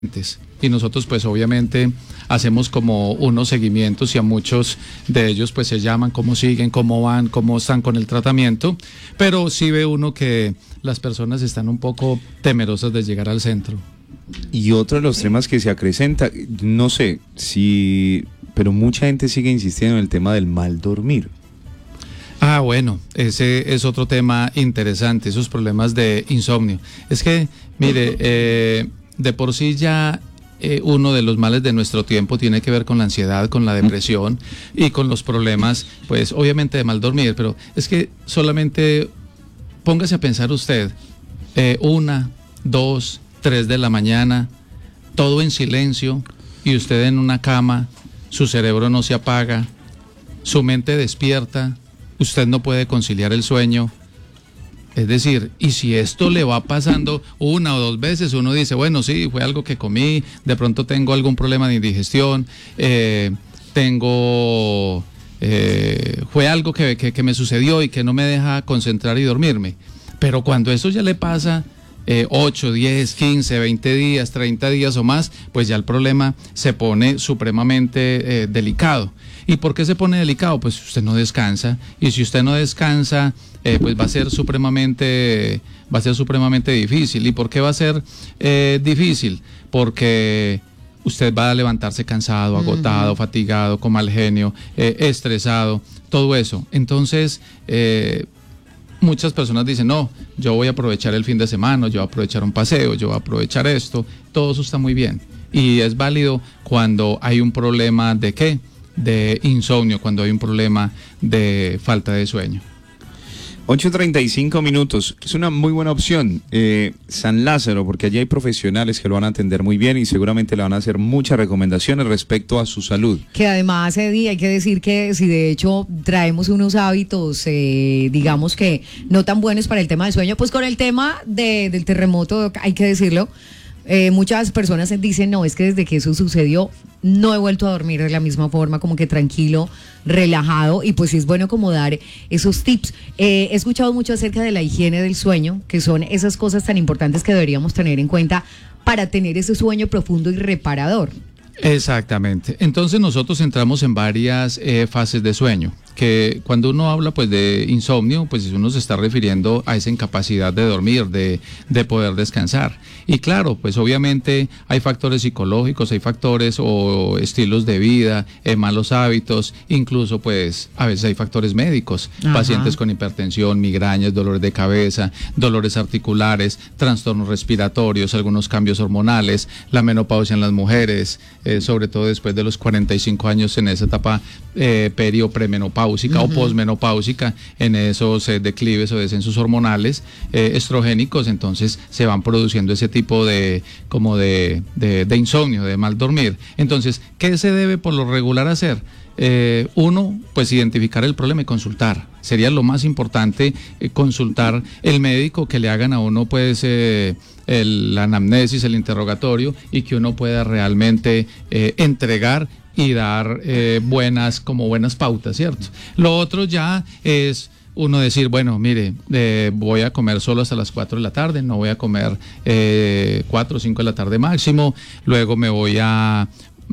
y nosotros pues obviamente hacemos como unos seguimientos y a muchos de ellos pues se llaman, cómo siguen, cómo van, cómo están con el tratamiento, pero sí ve uno que las personas están un poco temerosas de llegar al centro. Y otro de los temas que se acrecenta, no sé si, pero mucha gente sigue insistiendo en el tema del mal dormir. Bueno, ese es otro tema interesante, esos problemas de insomnio. Es que, mire, de por sí ya uno de los males de nuestro tiempo tiene que ver con la ansiedad, con la depresión y con los problemas, pues obviamente de mal dormir, pero es que solamente póngase a pensar usted, 1, 2, 3 de la mañana, todo en silencio y usted en una cama, su cerebro no se apaga, su mente despierta, usted no puede conciliar el sueño. Es decir, y si esto le va pasando 1 o 2 veces, uno dice, bueno, sí, fue algo que comí, de pronto tengo algún problema de indigestión, fue algo que me sucedió y que no me deja concentrar y dormirme. Pero cuando eso ya le pasa 8, 10, 15, 20 días, 30 días o más, pues ya el problema se pone supremamente delicado. ¿Y por qué se pone delicado? Pues usted no descansa, y si usted no descansa, pues va a ser supremamente difícil. ¿Y por qué va a ser difícil? Porque usted va a levantarse cansado, agotado, fatigado, con mal genio, estresado, todo eso. Entonces, muchas personas dicen, no, yo voy a aprovechar el fin de semana, yo voy a aprovechar un paseo, yo voy a aprovechar esto. Todo eso está muy bien. Y es válido cuando hay un problema de ¿qué? De insomnio, cuando hay un problema de falta de sueño. 8:35 minutos, es una muy buena opción, San Lázaro, porque allí hay profesionales que lo van a atender muy bien y seguramente le van a hacer muchas recomendaciones respecto a su salud. Que además, Eddie, hay que decir que si de hecho traemos unos hábitos, digamos que no tan buenos para el tema del sueño, pues con el tema del terremoto, hay que decirlo, muchas personas dicen, no, es que desde que eso sucedió no he vuelto a dormir de la misma forma, como que tranquilo, relajado, y pues sí es bueno como dar esos tips. He escuchado mucho acerca de la higiene del sueño, que son esas cosas tan importantes que deberíamos tener en cuenta para tener ese sueño profundo y reparador. Exactamente. Entonces nosotros entramos en varias fases de sueño, que cuando uno habla pues de insomnio, pues uno se está refiriendo a esa incapacidad de dormir, de poder descansar. Y claro, pues obviamente hay factores psicológicos, hay factores o estilos de vida, malos hábitos, incluso pues a veces hay factores médicos, pacientes con hipertensión, migrañas, dolores de cabeza, dolores articulares, trastornos respiratorios, algunos cambios hormonales, la menopausia en las mujeres, sobre todo después de los 45 años en esa etapa perio premenopáusica o posmenopáusica, en esos declives o descensos hormonales estrogénicos, entonces se van produciendo ese tipo de insomnio, de mal dormir. Entonces, ¿qué se debe por lo regular hacer? Uno, pues identificar el problema y consultar. Sería lo más importante, consultar el médico, que le hagan a uno pues la anamnesis, el interrogatorio, y que uno pueda realmente entregar y dar buenas pautas, ¿cierto? Lo otro ya es uno decir, bueno, mire, voy a comer solo hasta las 4 de la tarde, no voy a comer 4 o 5 de la tarde máximo, luego me voy a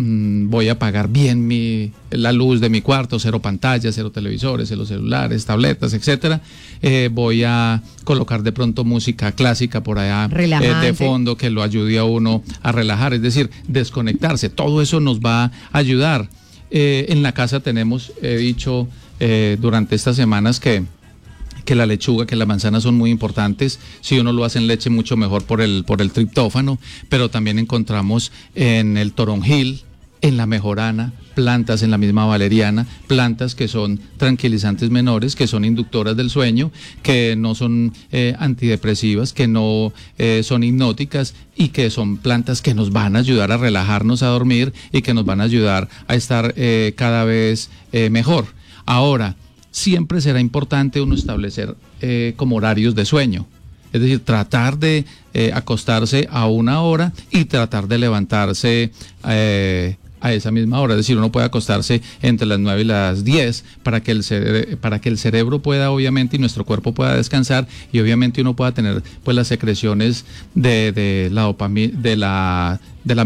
apagar bien la luz de mi cuarto, 0 pantallas, 0 televisores, 0 celulares, tabletas, etcétera. Voy a colocar de pronto música clásica por allá de fondo, que lo ayude a uno a relajar, es decir, desconectarse. Todo eso nos va a ayudar. En la casa he dicho durante estas semanas que la lechuga, que la manzana son muy importantes. Si uno lo hace en leche, mucho mejor por el triptófano, pero también encontramos en el toronjil, en la mejorana, plantas en la misma valeriana, plantas que son tranquilizantes menores, que son inductoras del sueño, que no son antidepresivas, que no son hipnóticas, y que son plantas que nos van a ayudar a relajarnos, a dormir, y que nos van a ayudar a estar cada vez mejor. Ahora, siempre será importante uno establecer como horarios de sueño. Es decir, tratar de acostarse a 1 hora y tratar de levantarse a esa misma hora, es decir, uno puede acostarse entre las 9 y las 10 para que el cerebro pueda, obviamente, y nuestro cuerpo pueda descansar, y obviamente uno pueda tener pues las secreciones de la dopamina, de la